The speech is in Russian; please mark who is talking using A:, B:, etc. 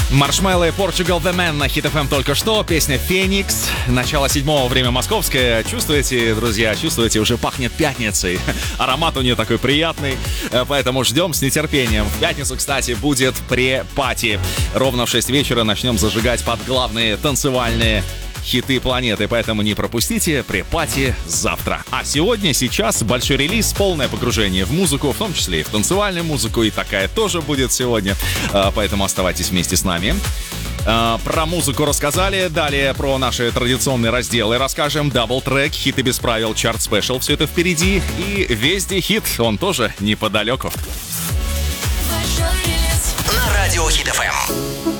A: Маршмелло и Portugal The Man на Hit FM только что. Песня «Феникс». Начало 7-го, время московское. Чувствуете, друзья, чувствуете, уже пахнет пятницей. Аромат у нее такой приятный, поэтому ждем с нетерпением. В пятницу, кстати, будет пре-пати. Ровно в 6 вечера начнем зажигать под главные танцевальные хиты планеты, поэтому не пропустите пре-пати завтра. А сейчас большой релиз, полное погружение в музыку, в том числе и в танцевальную музыку, и такая тоже будет сегодня, поэтому оставайтесь вместе с нами. Про музыку рассказали, далее про наши традиционные разделы расскажем. Дабл-трек, хиты без правил, чарт-спешл, все это впереди. И везде хит, он тоже неподалеку.
B: На радио Hit FM.